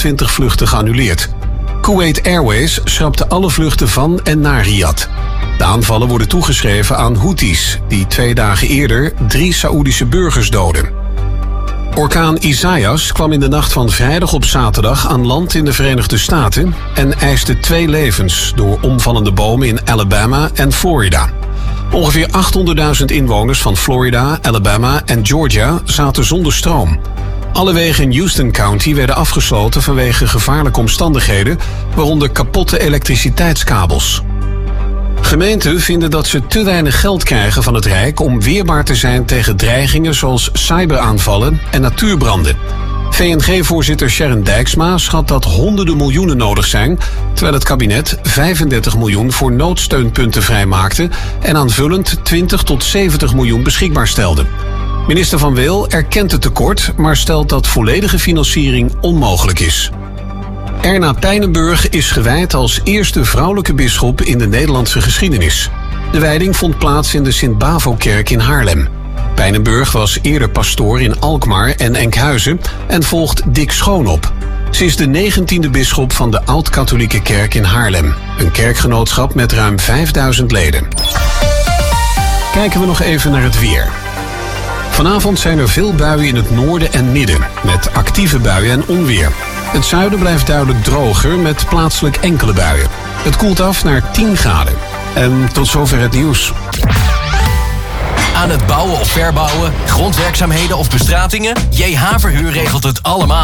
24 vluchten geannuleerd. Kuwait Airways schrapte alle vluchten van en naar Riyadh. De aanvallen worden toegeschreven aan Houthis, die 2 dagen eerder 3 Saoedische burgers doden. Orkaan Isaias kwam in de nacht van vrijdag op zaterdag aan land in de Verenigde Staten en eiste 2 levens door omvallende bomen in Alabama en Florida. Ongeveer 800.000 inwoners van Florida, Alabama en Georgia zaten zonder stroom. Alle wegen in Houston County werden afgesloten vanwege gevaarlijke omstandigheden, waaronder kapotte elektriciteitskabels. Gemeenten vinden dat ze te weinig geld krijgen van het Rijk om weerbaar te zijn tegen dreigingen zoals cyberaanvallen en natuurbranden. VNG-voorzitter Sharon Dijksma schat dat honderden miljoenen nodig zijn, terwijl het kabinet 35 miljoen voor noodsteunpunten vrijmaakte en aanvullend 20 tot 70 miljoen beschikbaar stelde. Minister Van Weel erkent het tekort, maar stelt dat volledige financiering onmogelijk is. Erna Pijnenburg is gewijd als eerste vrouwelijke bisschop in de Nederlandse geschiedenis. De wijding vond plaats in de Sint-Bavo-kerk in Haarlem. Pijnenburg was eerder pastoor in Alkmaar en Enkhuizen en volgt Dick Schoon op. Ze is de 19e bisschop van de Oud-Katholieke Kerk in Haarlem. Een kerkgenootschap met ruim 5000 leden. Kijken we nog even naar het weer. Vanavond zijn er veel buien in het noorden en midden, met actieve buien en onweer. Het zuiden blijft duidelijk droger met plaatselijk enkele buien. Het koelt af naar 10 graden. En tot zover het nieuws. Aan het bouwen of verbouwen, grondwerkzaamheden of bestratingen? JH Verhuur regelt het allemaal.